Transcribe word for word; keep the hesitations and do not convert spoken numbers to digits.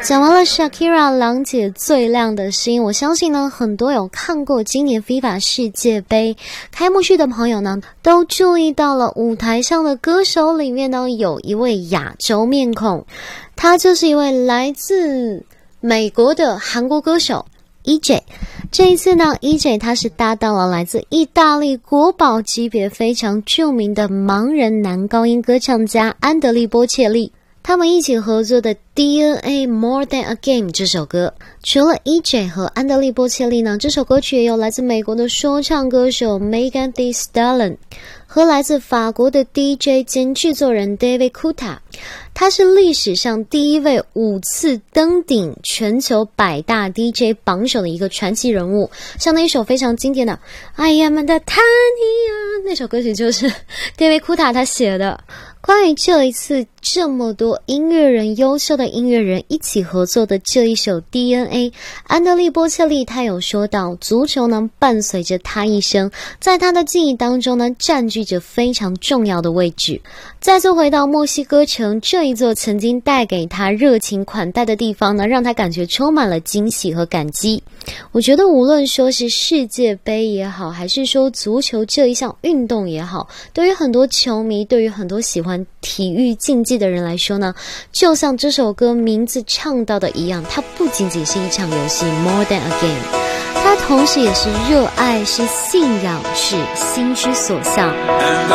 讲完了 Shakira 郎姐最亮的星，我相信呢，很多有看过今年 FIFA 世界杯开幕式的朋友呢，都注意到了舞台上的歌手里面呢，有一位亚洲面孔，他就是一位来自美国的韩国歌手 E J。 这一次呢 E J 他是搭档了来自意大利国宝级别非常著名的盲人男高音歌唱家安德利波切利，他们一起合作的 D N A More Than a Game 这首歌，除了 E J 和安德利波切利呢，这首歌曲也有来自美国的说唱歌手 Megan Thee Stallion 和来自法国的 D J 兼制作人 David Guetta。 他是历史上第一位五次登顶全球百大 D J 榜首的一个传奇人物。像那一首非常经典的 I am the Tanya 那首歌曲就是 David Guetta 他写的。关于这一次这么多音乐人优秀的音乐人一起合作的这一首 D N A， 安德利波切利他有说到，足球呢伴随着他一生，在他的记忆当中呢占据着非常重要的位置。再次回到墨西哥城，这一座曾经带给他热情款待的地方呢，让他感觉充满了惊喜和感激。我觉得无论说是世界杯也好，还是说足球这一项运动也好，对于很多球迷，对于很多喜欢体育竞技的人来说呢，就像这首歌名字唱到的一样，它不仅仅是一场游戏 More Than a Game， 它同时也是热爱，是信仰，是心之所向。 And